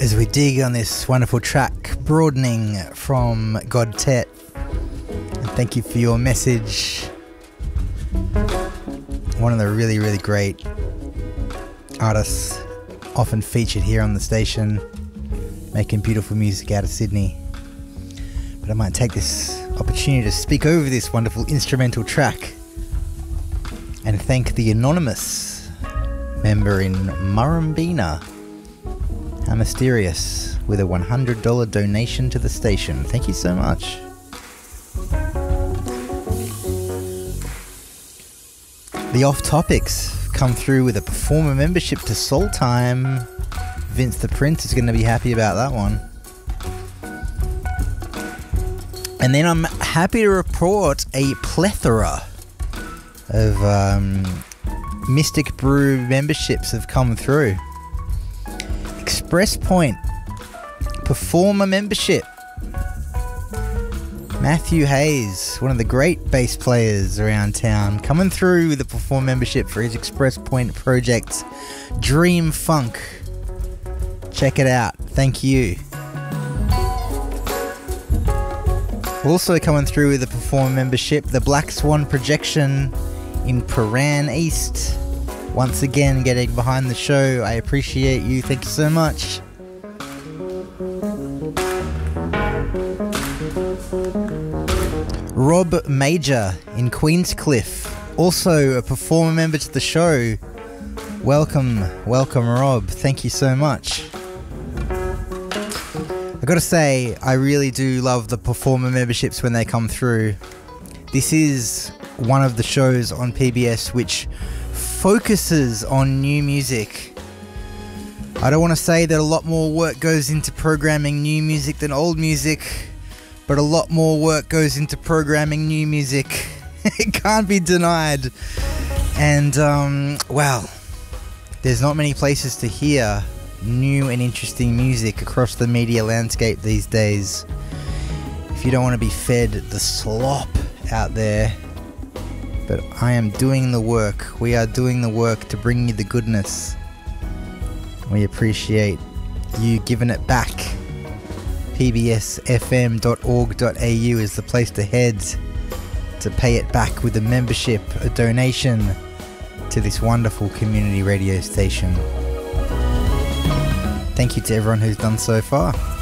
as we dig on this wonderful track, Broadening from God Tet. And thank you for your message. One of the really, really great artists often featured here on the station, making beautiful music out of Sydney. But I might take this opportunity to speak over this wonderful instrumental track and thank the anonymous member in Murrumbina, How Mysterious, with a $100 donation to the station. Thank you so much. The Off Topics come through with a performer membership to Soul Time. Vince the Prince is going to be happy about that one. And then I'm happy to report a plethora of Mystic Brew memberships have come through. Express Point performer membership. Matthew Hayes, one of the great bass players around town, coming through with a performer membership for his Express Point project, Dream Funk. Check it out. Thank you. Also coming through with a performer membership, the Black Swan Projection in Paran East. Once again, getting behind the show. I appreciate you. Thank you so much. Rob Major in Queenscliff, also a performer member to the show. Welcome, Rob. Thank you so much. I gotta say, I really do love the performer memberships when they come through. This is one of the shows on PBS which focuses on new music. I don't want to say that a lot more work goes into programming new music than old music, but a lot more work goes into programming new music. It can't be denied. And, well, there's not many places to hear new and interesting music across the media landscape these days. If you don't want to be fed the slop out there, but I am doing the work. We are doing the work to bring you the goodness. We appreciate you giving it back. pbsfm.org.au is the place to head to pay it back with a membership, a donation to this wonderful community radio station. Thank you to everyone who's done so far.